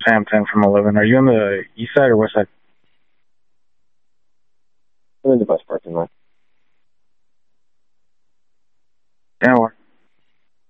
Sam 10 from 11. Are you on the east side or west side? I'm in the bus parking lot.